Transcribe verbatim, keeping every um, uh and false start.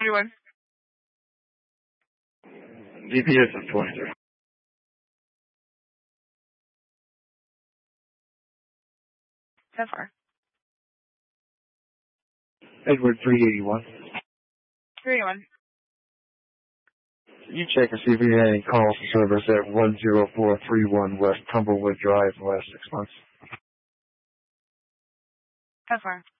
twenty-one. G P S is twenty-three. So far. Edward three eighty-one. three eighty-one. You check and see if you had any calls to service at one zero four three one West Tumblewood Drive the last six months. So far.